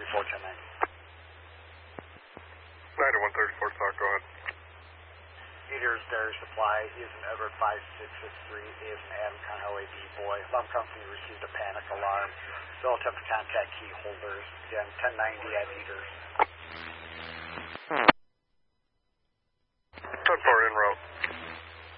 9134 South, go ahead. Peters Dairy Supply, he is an Edward 5663, he is an Adam County B boy. Alarm company received a panic alarm. Still attempt to contact key holders. Again, 1090 at Peters.